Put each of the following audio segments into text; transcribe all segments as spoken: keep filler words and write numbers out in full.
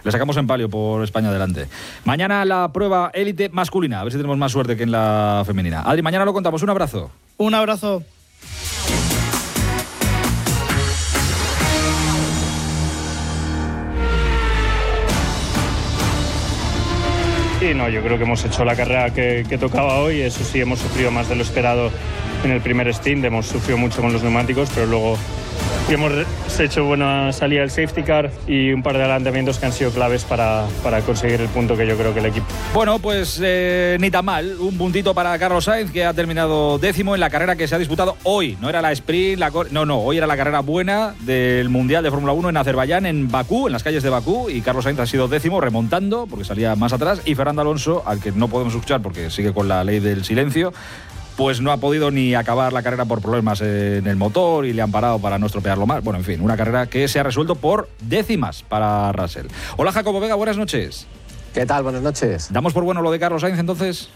Le sacamos en palio por España adelante. Mañana la prueba élite masculina, a ver si tenemos más suerte que en la femenina. Adri, mañana lo contamos. Un abrazo. Un abrazo. Sí, no, yo creo que hemos hecho la carrera que, que tocaba hoy. Eso sí, hemos sufrido más de lo esperado en el primer stint. Hemos sufrido mucho con los neumáticos, pero luego hemos hecho buena salida del safety car y un par de adelantamientos que han sido claves para, para conseguir el punto que yo creo que el equipo. Bueno, pues eh, ni tan mal. Un puntito para Carlos Sainz, que ha terminado décimo en la carrera que se ha disputado hoy. No era la sprint, la no, no, hoy era la carrera buena del Mundial de Fórmula uno en Azerbaiyán, en Bakú, en las calles de Bakú, y Carlos Sainz ha sido décimo, remontando, porque salía más atrás, y Fernando Alonso, al que no podemos escuchar porque sigue con la ley del silencio, pues no ha podido ni acabar la carrera por problemas en el motor y le han parado para no estropearlo más. Bueno, en fin, una carrera que se ha resuelto por décimas para Russell. Hola, Jacobo Vega, buenas noches. ¿Qué tal? Buenas noches. ¿Damos por bueno lo de Carlos Sainz entonces?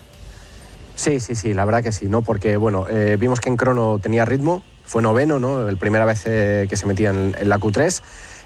Sí, sí, sí, la verdad que sí, ¿no? Porque, bueno, eh, vimos que en crono tenía ritmo, fue noveno, ¿no? La primera vez eh, que se metía en, en la Q tres.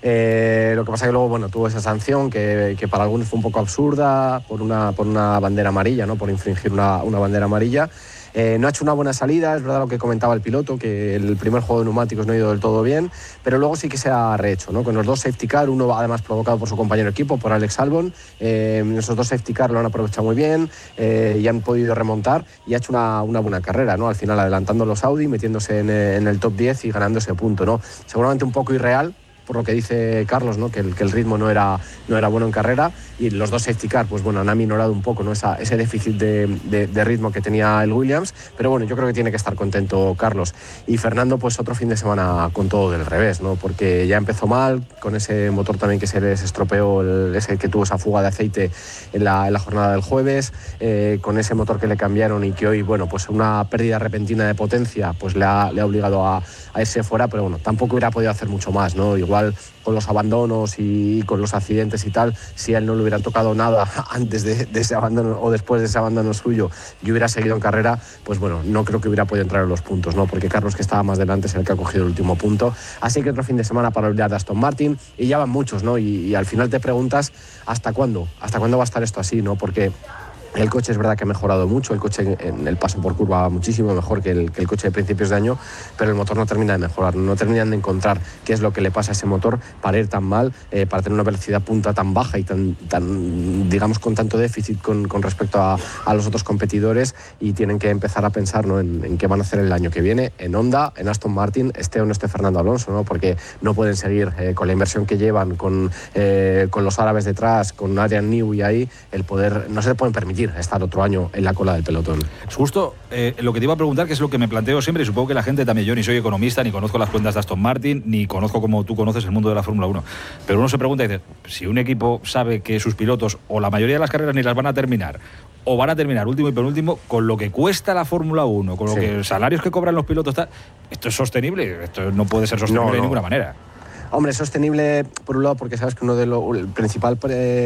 Eh, lo que pasa que luego, bueno, tuvo esa sanción que, que para algunos fue un poco absurda por una, por una bandera amarilla, ¿no? Por infringir una, una bandera amarilla. Eh, no ha hecho una buena salida, es verdad lo que comentaba el piloto, que el primer juego de neumáticos no ha ido del todo bien, pero luego sí que se ha rehecho, ¿no? Con los dos safety car, uno además provocado por su compañero de equipo, por Alex Albon. Eh, esos dos safety car lo han aprovechado muy bien eh, y han podido remontar y ha hecho una, una buena carrera, ¿no? Al final adelantando los Audi, metiéndose en, en el top diez y ganando ese punto, ¿no? Seguramente un poco irreal, por lo que dice Carlos, ¿no? que, el, que el ritmo no era, no era bueno en carrera, y los dos safety car pues bueno, han aminorado un poco, ¿no? Esa, ese déficit de, de, de ritmo que tenía el Williams, pero bueno, yo creo que tiene que estar contento Carlos. Y Fernando, pues otro fin de semana con todo del revés, ¿no? Porque ya empezó mal, con ese motor también que se les estropeó, el, ese que tuvo esa fuga de aceite en la, en la jornada del jueves, eh, con ese motor que le cambiaron y que hoy, bueno, pues una pérdida repentina de potencia pues le ha, le ha obligado a, a irse fuera, pero bueno, tampoco hubiera podido hacer mucho más, ¿no? Igual con los abandonos y con los accidentes y tal, si a él no le hubieran tocado nada antes de, de ese abandono o después de ese abandono suyo y hubiera seguido en carrera, pues bueno, no creo que hubiera podido entrar en los puntos, ¿no? Porque Carlos, que estaba más delante, es el que ha cogido el último punto. Así que otro fin de semana para olvidar de Aston Martin, y ya van muchos, ¿no? Y, y al final te preguntas, ¿hasta cuándo? ¿Hasta cuándo va a estar esto así, no? Porque el coche es verdad que ha mejorado mucho, el coche en el paso por curva va muchísimo mejor que el, que el coche de principios de año, pero el motor no termina de mejorar, no terminan de encontrar qué es lo que le pasa a ese motor para ir tan mal, eh, para tener una velocidad punta tan baja y tan, tan digamos, con tanto déficit con, con respecto a, a los otros competidores, y tienen que empezar a pensar, ¿no? en, en qué van a hacer el año que viene, en Honda, en Aston Martin, esté o no esté Fernando Alonso, ¿no? Porque no pueden seguir eh, con la inversión que llevan, con, eh, con los árabes detrás, con Adrian Newey ahí, el poder, no se le pueden permitir estar otro año en la cola del pelotón. Es justo eh, lo que te iba a preguntar, que es lo que me planteo siempre, y supongo que la gente también. Yo ni soy economista, ni conozco las cuentas de Aston Martin, ni conozco como tú conoces el mundo de la Fórmula uno, pero uno se pregunta y dice, si un equipo sabe que sus pilotos o la mayoría de las carreras ni las van a terminar, o van a terminar último y penúltimo, con lo que cuesta la Fórmula uno, con lo sí. que salarios que cobran los pilotos, tal, ¿esto es sostenible? Esto no puede ser sostenible no, no. de ninguna manera. Hombre, sostenible por un lado porque sabes que uno de los el principal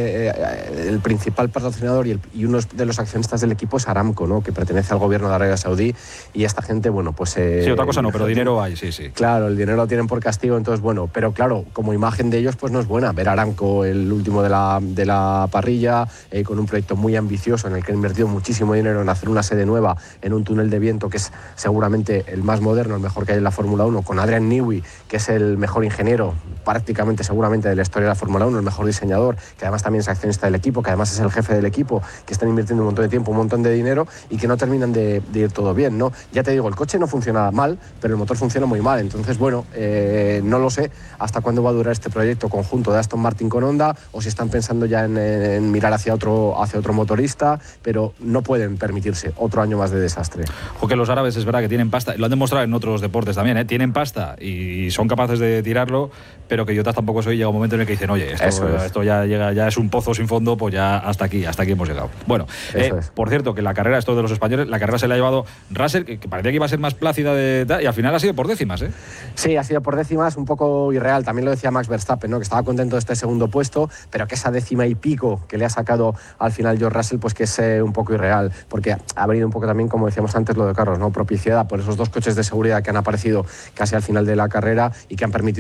eh, el principal patrocinador y, el, y uno de los accionistas del equipo es Aramco, ¿no? Que pertenece al gobierno de Arabia Saudí, y esta gente, bueno, pues eh, sí, otra cosa no, pero dinero hay, sí, sí. Claro, el dinero lo tienen por castigo, entonces bueno, pero claro, como imagen de ellos pues no es buena ver a Aramco, el último de la de la parrilla, eh, con un proyecto muy ambicioso en el que han invertido muchísimo dinero en hacer una sede nueva en un túnel de viento que es seguramente el más moderno, el mejor que hay en la Fórmula uno, con Adrian Newey, que es el mejor ingeniero prácticamente seguramente de la historia de la Fórmula uno, el mejor diseñador, que además también es accionista del equipo, que además es el jefe del equipo, que están invirtiendo un montón de tiempo, un montón de dinero y que no terminan de, de ir todo bien, ¿no? Ya te digo, el coche no funciona mal, pero el motor funciona muy mal, entonces bueno, eh, no lo sé hasta cuándo va a durar este proyecto conjunto de Aston Martin con Honda, o si están pensando ya en, en mirar hacia otro, hacia otro motorista, pero no pueden permitirse otro año más de desastre. O que los árabes es verdad que tienen pasta, lo han demostrado en otros deportes también, ¿eh? Tienen pasta y son capaces de tirarlo, pero que yo tampoco soy, llega un momento en el que dicen, oye, esto, es. esto ya llega, ya es un pozo sin fondo, pues ya hasta aquí, hasta aquí hemos llegado. Bueno, eh, es. por cierto, que la carrera, esto de los españoles, la carrera se la ha llevado Russell, que, que parecía que iba a ser más plácida de, de, y al final ha sido por décimas, ¿eh? Sí, ha sido por décimas, un poco irreal, también lo decía Max Verstappen, ¿no? Que estaba contento de este segundo puesto, pero que esa décima y pico que le ha sacado al final George Russell, pues que es eh, un poco irreal, porque ha venido un poco también, como decíamos antes, lo de Carlos, ¿no? Propiciada por esos dos coches de seguridad que han aparecido casi al final de la carrera y que han permitido a Verstappen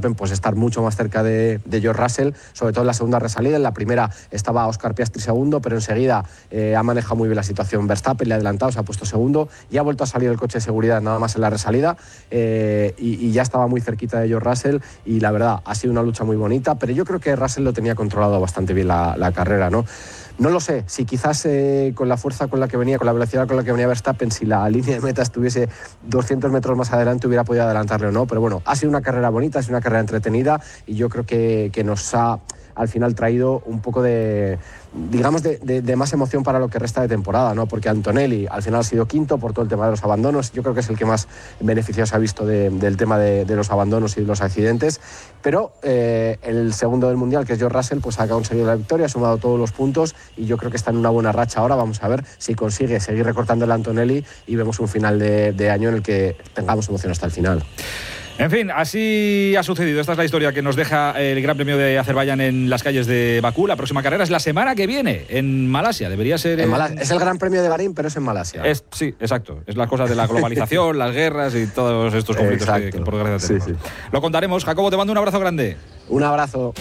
Magnussen, pues estar mucho más cerca de, de George Russell, sobre todo en la segunda resalida. En la primera estaba Oscar Piastri segundo, pero enseguida eh, ha manejado muy bien la situación Verstappen, le ha adelantado, se ha puesto segundo y ha vuelto a salir el coche de seguridad nada más en la resalida, eh, y, y ya estaba muy cerquita de George Russell, y la verdad ha sido una lucha muy bonita, pero yo creo que Russell lo tenía controlado bastante bien la, la carrera, ¿no? No lo sé, si quizás eh, con la fuerza con la que venía, con la velocidad con la que venía Verstappen, si la línea de meta estuviese doscientos metros más adelante hubiera podido adelantarle o no, pero bueno, ha sido una carrera bonita, ha sido una carrera entretenida y yo creo que, que nos ha al final traído un poco de, digamos, de, de, de más emoción para lo que resta de temporada, ¿no? Porque Antonelli al final ha sido quinto por todo el tema de los abandonos, yo creo que es el que más beneficiado se ha visto de, del tema de, de los abandonos y de los accidentes, pero eh, el segundo del Mundial, que es George Russell, pues ha conseguido la victoria, ha sumado todos los puntos y yo creo que está en una buena racha ahora. Vamos a ver si consigue seguir recortando el Antonelli y vemos un final de, de año en el que tengamos emoción hasta el final. En fin, así ha sucedido. Esta es la historia que nos deja el Gran Premio de Azerbaiyán en las calles de Bakú. La próxima carrera es la semana que viene en Malasia. Debería ser... En en... Malasia. Es el Gran Premio de Bahrein, pero es en Malasia. Es, sí, exacto. Es las cosas de la globalización, las guerras y todos estos conflictos que, que por desgracia tenemos. Sí, sí. Lo contaremos. Jacobo, te mando un abrazo grande. Un abrazo.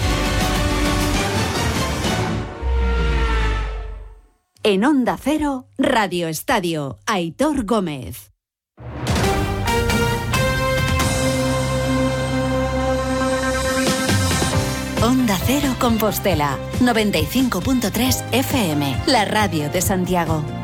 En Onda Cero, Radio Estadio, Aitor Gómez. Onda Cero Compostela, noventa y cinco punto tres F M, la radio de Santiago.